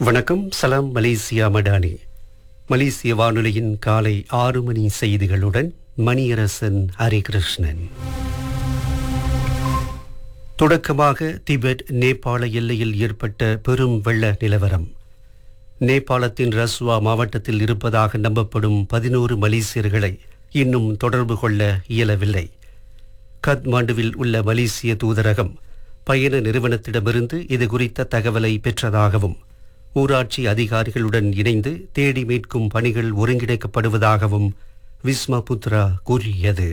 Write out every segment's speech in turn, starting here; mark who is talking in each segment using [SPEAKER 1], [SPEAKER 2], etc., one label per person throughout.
[SPEAKER 1] வணக்கம். சலாம் மலேசியா மடானி. மலேசிய வானொலியின் காலை 6 மணி செய்திகளுடன் மணியரசன் ஹரிகிருஷ்ணன். தொடக்கமாக திபெத் நேபாள எல்லையில் ஏற்பட்ட பெரும் வெள்ள நிலவரம். நேபாளத்தின் ரஸ்வா மாவட்டத்தில் இருப்பதாக நம்பப்படும் 11 மலேசியர்களை இன்னும் தொடர்பு கொள்ள இயலவில்லை. கத்மாண்டுவில் உள்ள மலேசிய தூதரகம் பயண நிறுவனத்திடமிருந்து இது குறித்த தகவலை பெற்றதாகவும் ஊராட்சி அதிகாரிகளுடன் இணைந்து தேடி மீட்கும் பணிகள் ஒருங்கிணைக்கப்படுவதாகவும் விஸ்மா புத்ரா கூறியது.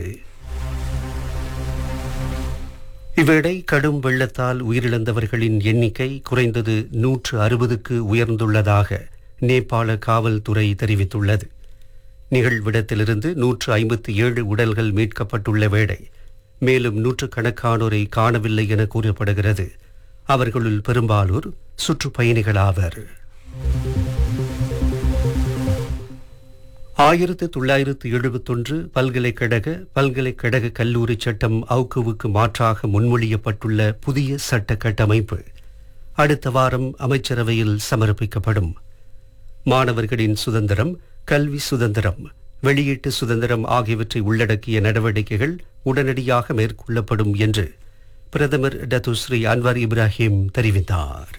[SPEAKER 1] இவ்வேளை கடும் வெள்ளத்தால் உயிரிழந்தவர்களின் எண்ணிக்கை குறைந்தது 160க்கு உயர்ந்துள்ளதாக நேபாள காவல்துறை தெரிவித்துள்ளது. நிகழ்விடத்திலிருந்து 157 உடல்கள் மீட்கப்பட்டுள்ள வேளை மேலும் நூற்றுக்கணக்கானோரை காணவில்லை என கூறப்படுகிறது. அவர்களுள் பெரும்பாலோர் சுற்றுப்பயணிகளாவர். 1971 பல்கலைக்கழக கல்லூரி சட்டம் அவுக்குவுக்கு மாற்றாக முன்மொழியப்பட்டுள்ள புதிய சட்ட கட்டமைப்பு அடுத்த வாரம் அமைச்சரவையில் சமர்ப்பிக்கப்படும். மாணவர்களின் சுதந்திரம், கல்வி சுதந்திரம், வெளியீட்டு சுதந்திரம் ஆகியவற்றை உள்ளடக்கிய நடவடிக்கைகள் உடனடியாக மேற்கொள்ளப்படும் என்று பிரதமர் டத்துஸ்ரீ அன்வார் இப்ராஹிம் தெரிவித்தார்.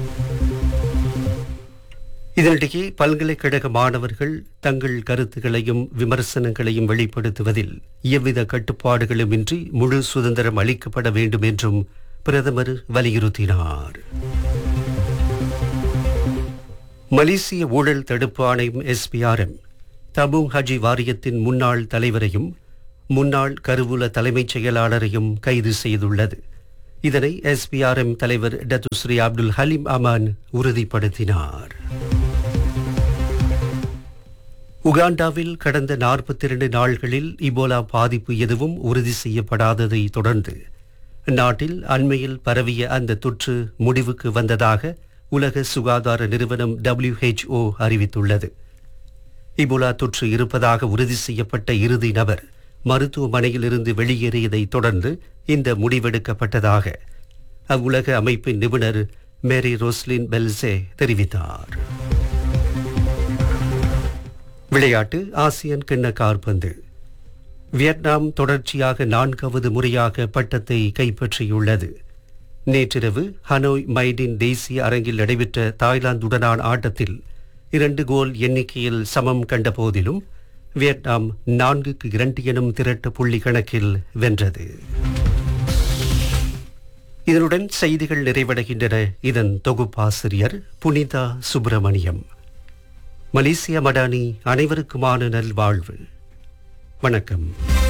[SPEAKER 1] இதனிடையே பல்கலைக்கழக மாணவர்கள் தங்கள் கருத்துக்களையும் விமர்சனங்களையும் வெளிப்படுத்துவதில் எவ்வித கட்டுப்பாடுகளுமின்றி முழு சுதந்திரம் அளிக்கப்பட வேண்டும் என்றும் பிரதமர் வலியுறுத்தினார். மலேசிய ஊழல் தடுப்பு ஆணையம் SPRM தபுங் ஹஜி வாரியத்தின் முன்னாள் தலைவரையும் முன்னாள் கருவூல தலைமைச் செயலாளரையும் கைது செய்துள்ளது. இதனை SPRM தலைவர் டத்துஸ்ரீ அப்துல் ஹலீம் அமான் உறுதிப்படுத்தினார். உகாண்டாவில் கடந்த 42 நாள்களில் இபோலா பாதிப்பு எதுவும் உறுதி செய்யப்படாததை தொடர்ந்து நாட்டில் அண்மையில் பரவிய அந்த தொற்று முடிவுக்கு வந்ததாக உலக சுகாதார நிறுவனம் WHO அறிவித்துள்ளது. இபோலா தொற்று இருப்பதாக உறுதி செய்யப்பட்ட இறுதி நபர் மருத்துவமனையில் இருந்து வெளியேறியதை தொடர்ந்து இந்த முடிவெடுக்கப்பட்டதாக அவ்வுலக அமைப்பின் நிபுணர் மேரி ரோஸ்லின் பெல்சே தெரிவித்தார். விளையாட்டு. ஆசியன் கிண்ண காற்பந்து. வியட்நாம் தொடர்ச்சியாக 4வது முறையாக பட்டத்தை கைப்பற்றியுள்ளது. நேற்றிரவு ஹனோய் மைடின் தேசிய அரங்கில் நடைபெற்ற தாய்லாந்துடனான ஆட்டத்தில் 2 கோல் எண்ணிக்கையில் சமம் கண்ட போதிலும் வியட்நாம் 4-2 எனும் திரட்ட புள்ளி கணக்கில் வென்றது. இதனுடன் செய்திகள் நிறைவடைகின்றன. இதன் தொகுப்பாசிரியர் புனிதா சுப்பிரமணியம். மலேசிய மடானி அனைவருக்குமான நல்வாழ்வு. வணக்கம்.